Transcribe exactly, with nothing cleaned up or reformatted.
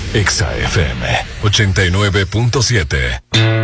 Exa F M ochenta y nueve punto siete.